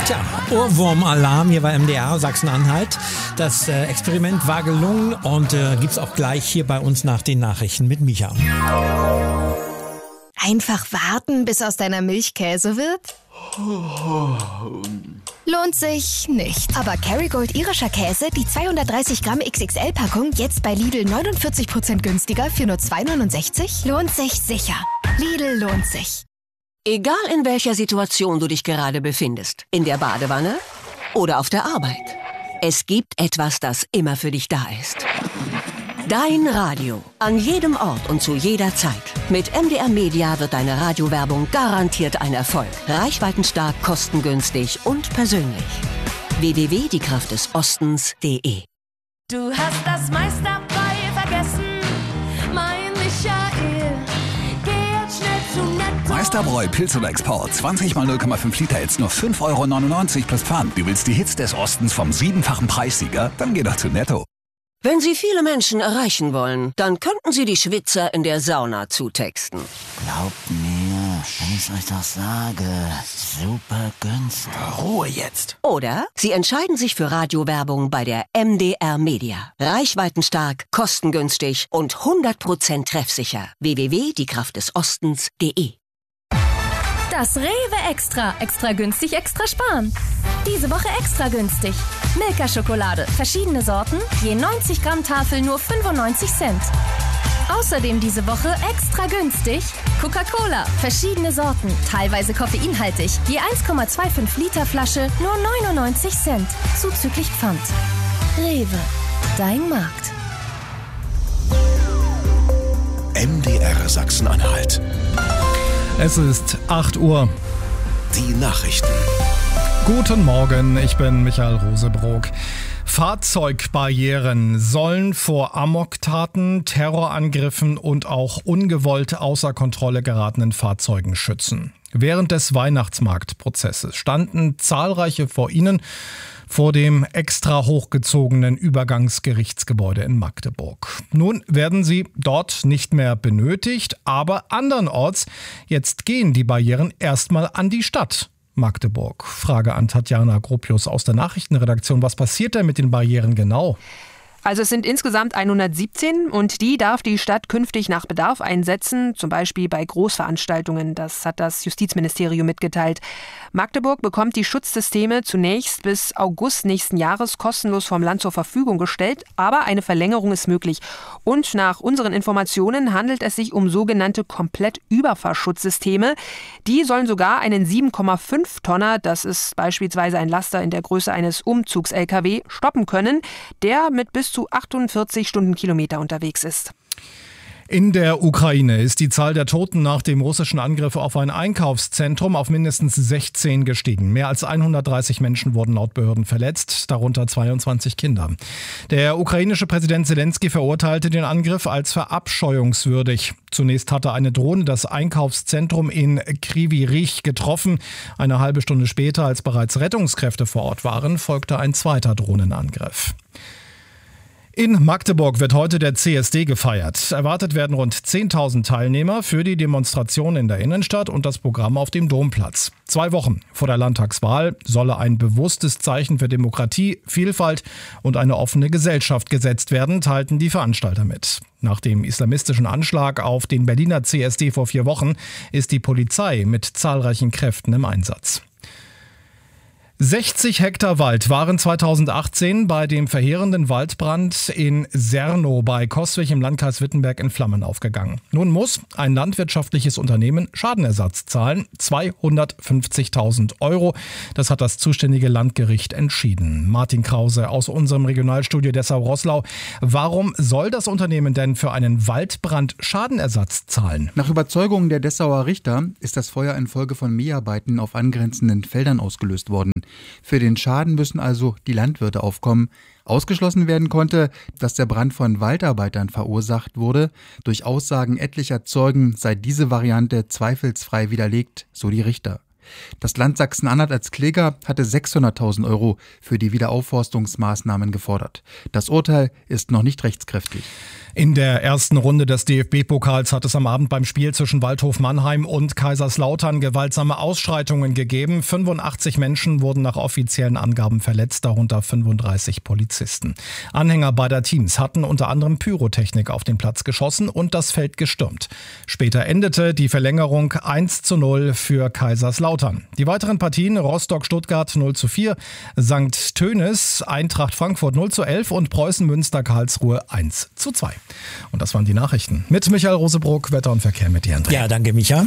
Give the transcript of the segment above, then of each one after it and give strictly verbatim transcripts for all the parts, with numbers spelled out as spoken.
Tja, Ohrwurm-Alarm hier bei M D R Sachsen-Anhalt. Das äh, Experiment war gelungen und äh, gibt's auch gleich hier bei uns nach den Nachrichten mit Micha. Einfach warten, bis aus deiner Milch Käse wird? Lohnt sich nicht. Aber Kerrygold irischer Käse, die zweihundertdreißig Gramm X X L-Packung, jetzt bei Lidl neunundvierzig Prozent günstiger für nur zwei neunundsechzig? Lohnt sich sicher. Lidl lohnt sich. Egal in welcher Situation du dich gerade befindest, in der Badewanne oder auf der Arbeit, es gibt etwas, das immer für dich da ist. Dein Radio. An jedem Ort und zu jeder Zeit. Mit M D R Media wird deine Radiowerbung garantiert ein Erfolg. Reichweitenstark, kostengünstig und persönlich. w w w punkt die kraft des ostens punkt de. Du hast das meiste dabei vergessen, mein Michael. Geh jetzt schnell zu Netto. Meisterbräu Pilz oder Export. zwanzig mal null Komma fünf Liter, jetzt nur fünf Euro neunundneunzig plus Pfand. Du willst die Hits des Ostens vom siebenfachen Preissieger? Dann geh doch zu Netto. Wenn Sie viele Menschen erreichen wollen, dann könnten Sie die Schwitzer in der Sauna zutexten. Glaubt mir, wenn ich euch das sage, super günstig. Ruhe jetzt. Oder Sie entscheiden sich für Radiowerbung bei der M D R Media. Reichweitenstark, kostengünstig und hundert Prozent treffsicher. w w w punkt die kraft des ostens punkt de. Das Rewe Extra. Extra günstig, extra sparen. Diese Woche extra günstig. Milka-Schokolade. Verschiedene Sorten. Je neunzig Gramm Tafel nur fünfundneunzig Cent. Außerdem diese Woche extra günstig. Coca-Cola. Verschiedene Sorten. Teilweise koffeinhaltig. Je eins Komma fünfundzwanzig Liter Flasche nur neunundneunzig Cent. Zuzüglich Pfand. Rewe. Dein Markt. M D R Sachsen-Anhalt. Es ist acht Uhr. Die Nachrichten. Guten Morgen, ich bin Michael Rosebrock. Fahrzeugbarrieren sollen vor Amoktaten, Terrorangriffen und auch ungewollt außer Kontrolle geratenen Fahrzeugen schützen. Während des Weihnachtsmarktprozesses standen zahlreiche vor ihnen vor dem extra hochgezogenen Übergangsgerichtsgebäude in Magdeburg. Nun werden sie dort nicht mehr benötigt, aber andernorts, jetzt gehen die Barrieren erstmal an die Stadt Magdeburg. Frage an Tatjana Gropius aus der Nachrichtenredaktion. Was passiert denn mit den Barrieren genau? Also es sind insgesamt hundertsiebzehn und die darf die Stadt künftig nach Bedarf einsetzen, zum Beispiel bei Großveranstaltungen. Das hat das Justizministerium mitgeteilt. Magdeburg bekommt die Schutzsysteme zunächst bis August nächsten Jahres kostenlos vom Land zur Verfügung gestellt, aber eine Verlängerung ist möglich. Und nach unseren Informationen handelt es sich um sogenannte Komplett-Überfahrschutzsysteme. Die sollen sogar einen sieben Komma fünf Tonner, das ist beispielsweise ein Laster in der Größe eines Umzugs-L K W, stoppen können, der mit bis zu achtundvierzig Stundenkilometer unterwegs ist. In der Ukraine ist die Zahl der Toten nach dem russischen Angriff auf ein Einkaufszentrum auf mindestens sechzehn gestiegen. Mehr als hundertdreißig Menschen wurden laut Behörden verletzt, darunter zweiundzwanzig Kinder. Der ukrainische Präsident Zelensky verurteilte den Angriff als verabscheuungswürdig. Zunächst hatte eine Drohne das Einkaufszentrum in Kryvyi Rih getroffen. Eine halbe Stunde später, als bereits Rettungskräfte vor Ort waren, folgte ein zweiter Drohnenangriff. In Magdeburg wird heute der C S D gefeiert. Erwartet werden rund zehntausend Teilnehmer für die Demonstration in der Innenstadt und das Programm auf dem Domplatz. Zwei Wochen vor der Landtagswahl solle ein bewusstes Zeichen für Demokratie, Vielfalt und eine offene Gesellschaft gesetzt werden, teilten die Veranstalter mit. Nach dem islamistischen Anschlag auf den Berliner C S D vor vier Wochen ist die Polizei mit zahlreichen Kräften im Einsatz. sechzig Hektar Wald waren zweitausendachtzehn bei dem verheerenden Waldbrand in Sernow bei Coswig im Landkreis Wittenberg in Flammen aufgegangen. Nun muss ein landwirtschaftliches Unternehmen Schadenersatz zahlen, zweihundertfünfzigtausend Euro. Das hat das zuständige Landgericht entschieden. Martin Krause aus unserem Regionalstudio Dessau-Roßlau. Warum soll das Unternehmen denn für einen Waldbrand Schadenersatz zahlen? Nach Überzeugung der Dessauer Richter ist das Feuer infolge von Mäharbeiten auf angrenzenden Feldern ausgelöst worden. Für den Schaden müssen also die Landwirte aufkommen. Ausgeschlossen werden konnte, dass der Brand von Waldarbeitern verursacht wurde. Durch Aussagen etlicher Zeugen sei diese Variante zweifelsfrei widerlegt, so die Richter. Das Land Sachsen-Anhalt als Kläger hatte sechshunderttausend Euro für die Wiederaufforstungsmaßnahmen gefordert. Das Urteil ist noch nicht rechtskräftig. In der ersten Runde des D F B-Pokals hat es am Abend beim Spiel zwischen Waldhof Mannheim und Kaiserslautern gewaltsame Ausschreitungen gegeben. fünfundachtzig Menschen wurden nach offiziellen Angaben verletzt, darunter fünfunddreißig Polizisten. Anhänger beider Teams hatten unter anderem Pyrotechnik auf den Platz geschossen und das Feld gestürmt. Später endete die Verlängerung eins zu null für Kaiserslautern. Die weiteren Partien: Rostock-Stuttgart null zu vier, Sankt Tönis, Eintracht Frankfurt null zu elf und Preußen-Münster-Karlsruhe eins zu zwei. Und das waren die Nachrichten. Mit Michael Rosebrock, Wetter und Verkehr mit dir, André. Ja, danke, Micha.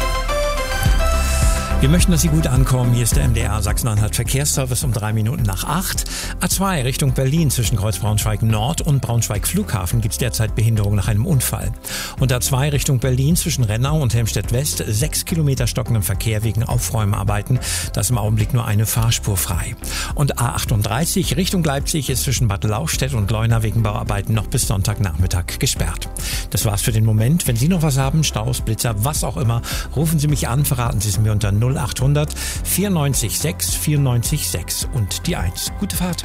Wir möchten, dass Sie gut ankommen. Hier ist der M D R Sachsen-Anhalt Verkehrsservice um drei Minuten nach acht. A zwei Richtung Berlin zwischen Kreuz Braunschweig Nord und Braunschweig Flughafen gibt es derzeit Behinderung nach einem Unfall. Und A zwei Richtung Berlin zwischen Rennau und Helmstedt West sechs Kilometer stockendem Verkehr wegen Aufräumarbeiten. Da ist im Augenblick nur eine Fahrspur frei. Und A achtunddreißig Richtung Leipzig ist zwischen Bad Lauchstädt und Leuna wegen Bauarbeiten noch bis Sonntagnachmittag gesperrt. Das war's für den Moment. Wenn Sie noch was haben, Staus, Blitzer, was auch immer, rufen Sie mich an, verraten Sie es mir unter null achthundert vierundneunzig sechs vierundneunzig sechs und die eins. Gute Fahrt.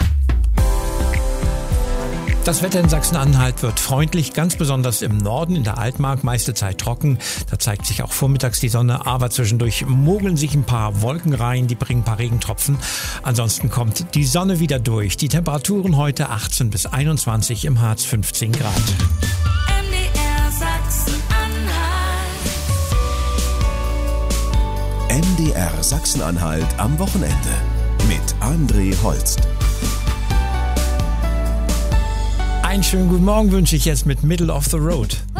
Das Wetter in Sachsen-Anhalt wird freundlich, ganz besonders im Norden, in der Altmark, meiste Zeit trocken. Da zeigt sich auch vormittags die Sonne, aber zwischendurch mogeln sich ein paar Wolken rein, die bringen ein paar Regentropfen. Ansonsten kommt die Sonne wieder durch. Die Temperaturen heute achtzehn bis einundzwanzig, im Harz fünfzehn Grad. M D R Sachsen-Anhalt. M D R Sachsen-Anhalt am Wochenende mit André Holst. Einen schönen guten Morgen wünsche ich jetzt mit Middle of the Road.